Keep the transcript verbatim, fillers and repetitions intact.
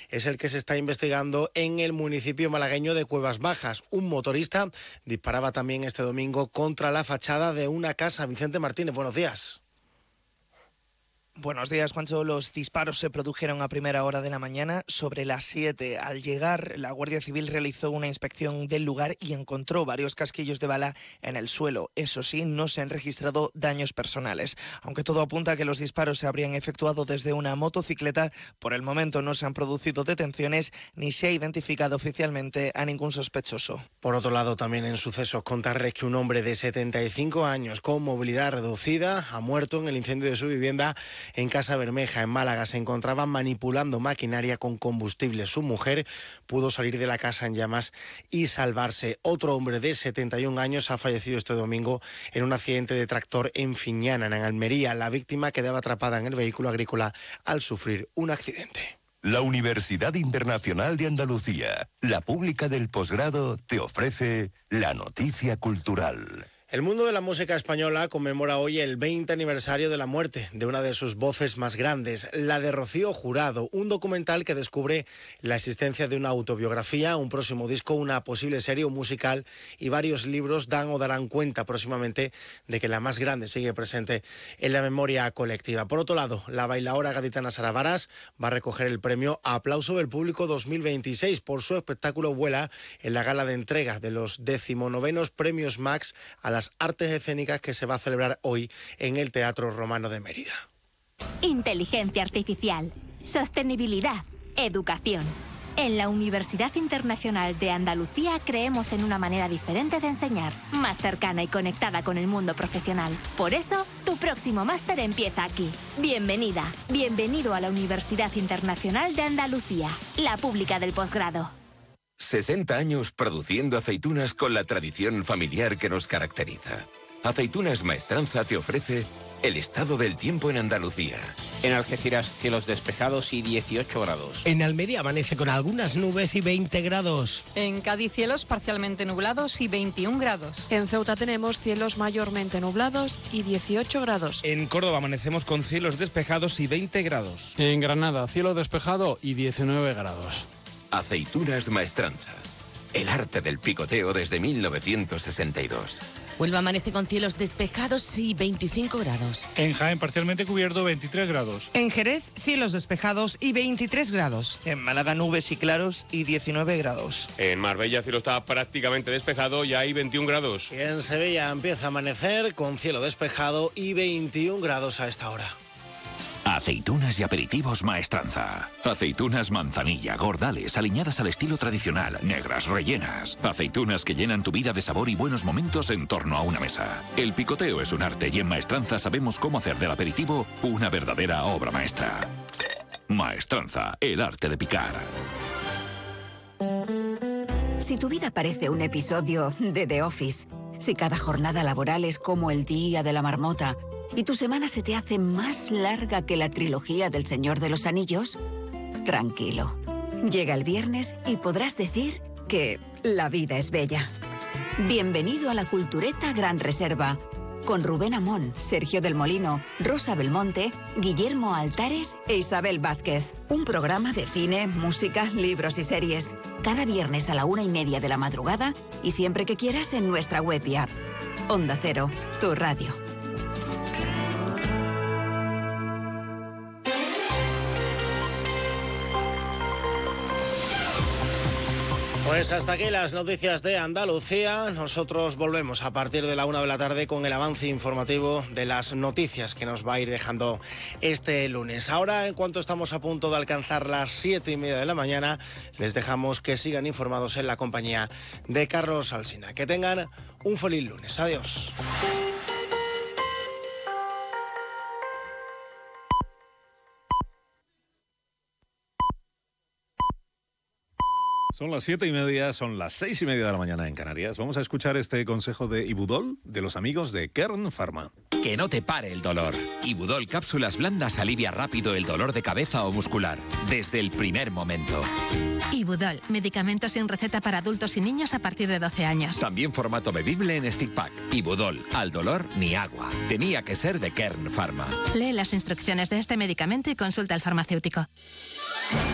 es el que se está investigando en el municipio malagueño de Cuevas Bajas. Un motorista disparaba también este domingo contra la fachada de una casa. Vicente Martínez, buenos días. Buenos días, Juancho. Los disparos se produjeron a primera hora de la mañana, sobre las siete. Al llegar, la Guardia Civil realizó una inspección del lugar y encontró varios casquillos de bala en el suelo. Eso sí, no se han registrado daños personales. Aunque todo apunta a que los disparos se habrían efectuado desde una motocicleta, por el momento no se han producido detenciones ni se ha identificado oficialmente a ningún sospechoso. Por otro lado, también en sucesos, contarles que un hombre de setenta y cinco años con movilidad reducida ha muerto en el incendio de su vivienda en Casa Bermeja, en Málaga. Se encontraba manipulando maquinaria con combustible. Su mujer pudo salir de la casa en llamas y salvarse. Otro hombre de setenta y un años ha fallecido este domingo en un accidente de tractor en Fiñana, en Almería. La víctima quedaba atrapada en el vehículo agrícola al sufrir un accidente. La Universidad Internacional de Andalucía, la pública del posgrado, te ofrece la noticia cultural. El mundo de la música española conmemora hoy el veinte aniversario de la muerte de una de sus voces más grandes, la de Rocío Jurado, un documental que descubre la existencia de una autobiografía, un próximo disco, una posible serie o musical y varios libros dan o darán cuenta próximamente de que la más grande sigue presente en la memoria colectiva. Por otro lado, la bailaora gaditana Sara Varas va a recoger el premio Aplauso del Público dos mil veintiséis por su espectáculo Vuela en la gala de entrega de los decimonovenos Premios Max a la las artes escénicas que se va a celebrar hoy en el Teatro Romano de Mérida. Inteligencia artificial, sostenibilidad, educación. En la Universidad Internacional de Andalucía creemos en una manera diferente de enseñar, más cercana y conectada con el mundo profesional. Por eso, tu próximo máster empieza aquí. Bienvenida, bienvenido a la Universidad Internacional de Andalucía, la pública del posgrado. sesenta años produciendo aceitunas con la tradición familiar que nos caracteriza. Aceitunas Maestranza te ofrece el estado del tiempo en Andalucía. En Algeciras, cielos despejados y dieciocho grados. En Almería amanece con algunas nubes y veinte grados. En Cádiz, cielos parcialmente nublados y veintiún grados. En Ceuta tenemos cielos mayormente nublados y dieciocho grados. En Córdoba amanecemos con cielos despejados y veinte grados. En Granada, cielo despejado y diecinueve grados. Aceitunas Maestranza. El arte del picoteo desde mil novecientos sesenta y dos. Huelva amanece con cielos despejados y veinticinco grados. En Jaén, parcialmente cubierto, veintitrés grados. En Jerez, cielos despejados y veintitrés grados. En Málaga, nubes y claros y diecinueve grados. En Marbella, cielo está prácticamente despejado y hay veintiún grados. Y en Sevilla empieza a amanecer con cielo despejado y veintiún grados a esta hora. Aceitunas y aperitivos Maestranza. Aceitunas manzanilla, gordales, aliñadas al estilo tradicional, negras, rellenas. Aceitunas que llenan tu vida de sabor y buenos momentos en torno a una mesa. El picoteo es un arte y en Maestranza sabemos cómo hacer del aperitivo una verdadera obra maestra. Maestranza, el arte de picar. Si tu vida parece un episodio de The Office, si cada jornada laboral es como el día de la marmota, y tu semana se te hace más larga que la trilogía del Señor de los Anillos, tranquilo. Llega el viernes y podrás decir que la vida es bella. Bienvenido a la Cultureta Gran Reserva, con Rubén Amón, Sergio del Molino, Rosa Belmonte, Guillermo Altares e Isabel Vázquez. Un programa de cine, música, libros y series. Cada viernes a la una y media de la madrugada y siempre que quieras en nuestra web y app. Onda Cero, tu radio. Pues hasta aquí las noticias de Andalucía. Nosotros volvemos a partir de la una de la tarde con el avance informativo de las noticias que nos va a ir dejando este lunes. Ahora, en cuanto estamos a punto de alcanzar las siete y media de la mañana, les dejamos que sigan informados en la compañía de Carlos Alsina. Que tengan un feliz lunes. Adiós. Son las siete y media, son las seis y media de la mañana en Canarias. Vamos a escuchar este consejo de Ibudol, de los amigos de Kern Pharma. Que no te pare el dolor. Ibudol Cápsulas Blandas alivia rápido el dolor de cabeza o muscular, desde el primer momento. Ibudol, medicamento sin receta para adultos y niños a partir de doce años. También formato bebible en stick pack. Ibudol, al dolor ni agua. Tenía que ser de Kern Pharma. Lee las instrucciones de este medicamento y consulta al farmacéutico.